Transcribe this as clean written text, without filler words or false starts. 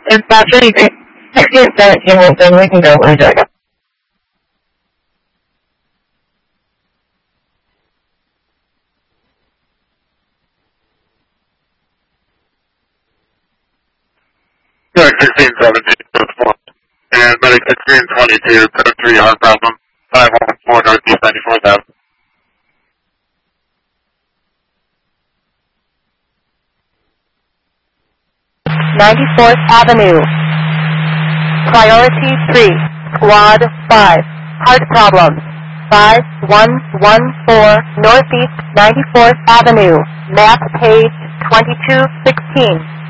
It's not sure you can. 1617 Wilson, we can go with Jacob. Direct 1617, and medic 1622, code 3, heart problem, 514 Northeast 94th Ave. Avenue. Priority 3, Squad 5, heart problems, 5114 Northeast 94th Avenue, map page 2216.